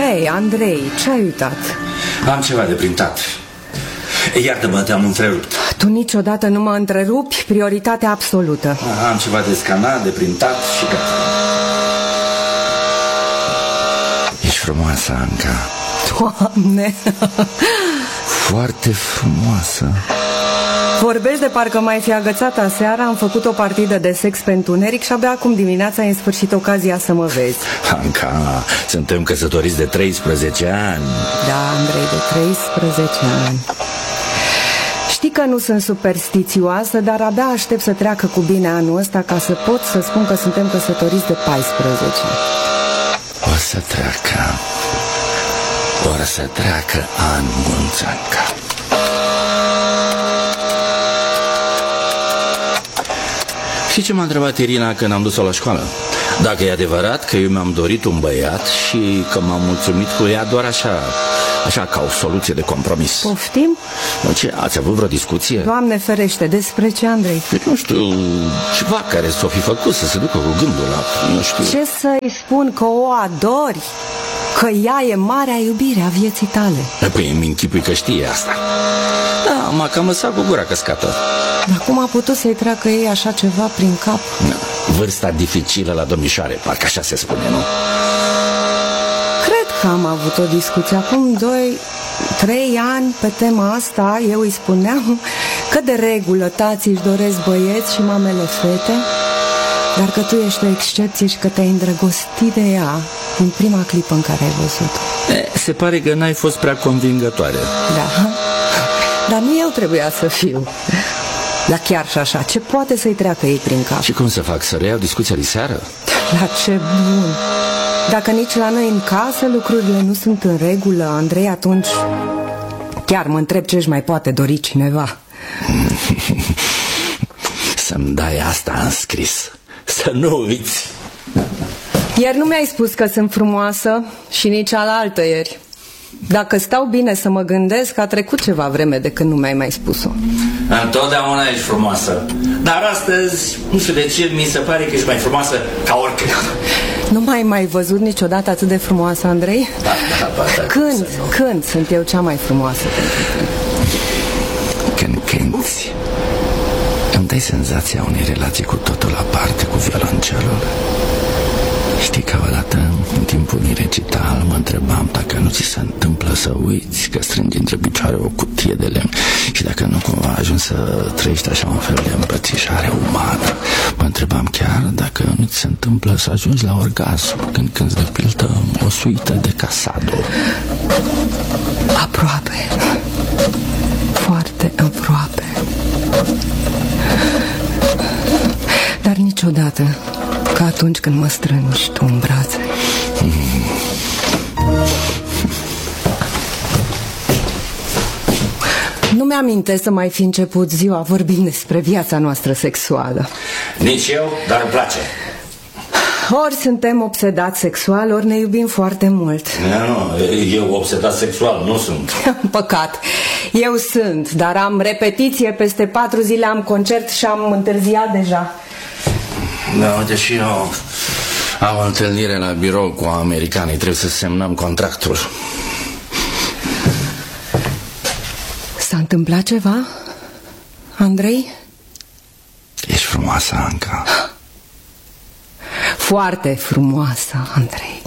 Hei, Andrei, ce ai uitat? Am ceva de printat. Iartă-mă, te-am întrerupt. Tu niciodată nu mă întrerupi, prioritate absolută. Am ceva de scanat, de printat și gata. Ești frumoasă, Anca. Doamne! Foarte frumoasă. Vorbești de parcă m-ai fi agățat aseară. Am făcut o partidă de sex pe întuneric și abia acum dimineața ai în sfârșit ocazia să mă vezi. Anca, suntem căsătoriți de 13 ani. Da, Andrei, de 13 ani. Știi că nu sunt superstițioasă, dar abia aștept să treacă cu bine anul ăsta ca să pot să spun că suntem căsătoriți de 14. O să treacă. O să treacă ani mulți, Anca. Știi ce m-a întrebat Irina când am dus-o la școală? Dacă e adevărat că eu mi-am dorit un băiat și că m-am mulțumit cu ea doar așa ca o soluție de compromis. Poftim? Ce, ați avut vreo discuție? Doamne ferește, despre ce, Andrei? Deci, nu știu, ceva care s-o fi făcut să se ducă cu gândul la, nu știu. Ce să-i spun, că o adori? Că ea e marea iubire a vieții tale? Păi îmi închipui că știe asta. Da, m-a cam lăsat cu gura căscată. Dar cum a putut să-i treacă ei așa ceva prin cap? Vârsta dificilă la domnișoare, parcă așa se spune, nu? Cred că am avut o discuție acum 2-3 ani pe tema asta. Eu îi spuneam că de regulă tații își doresc băieți și mamele fete, dar că tu ești o excepție și că te-ai îndrăgostit de ea în prima clipă în care ai văzut-o. Se pare că n-ai fost prea convingătoare. Da, dar nu eu trebuia să fiu. Dar chiar și așa, ce poate să-i treacă ei prin cap? Și cum să fac, să reiau discuția de seară? La ce bun! Dacă nici la noi în casă lucrurile nu sunt în regulă, Andrei, atunci chiar mă întreb ce își mai poate dori cineva. Să-mi dai asta în scris, să nu uiți. Ieri nu mi-ai spus că sunt frumoasă și nici alaltă ieri. Dacă stau bine să mă gândesc, a trecut ceva vreme de când nu mi-ai mai spus-o. Întotdeauna ești frumoasă. Dar astăzi, nu știu de ce, mi se pare că ești mai frumoasă ca oricând. Nu m-ai mai văzut niciodată atât de frumoasă, Andrei? Da, Când sunt eu cea mai frumoasă pentru tine? Când cânti, îmi dai senzația unei relații cu totul aparte cu violoncelul. Știi că odată, în timpul unui recital, mă întrebam dacă nu ți se întâmplă să uiți că strângi între picioare o cutie de lemn și dacă nu cumva ajungi să trăiești așa un fel de îmbrățișare umană. Mă întrebam chiar dacă nu ți se întâmplă să ajungi la orgasm când cânti de pildă o suită de Casado. Aproape. Foarte aproape. Dar niciodată ca atunci când mă strângi tu în brațe. Nu mi-amintesc să mai fi început ziua vorbind despre viața noastră sexuală. Nici eu, dar îmi place. Ori suntem obsedați sexual, ori ne iubim foarte mult. Nu, eu obsedat sexual nu sunt. Păcat. Eu sunt, dar am repetiție, peste 4 zile am concert și am întârziat deja. Da, uite, și eu am o întâlnire la birou cu americanii. Trebuie să semnăm contractul. S-a întâmplat ceva, Andrei? Ești frumoasă, Anca. Foarte frumoasă, Andrei.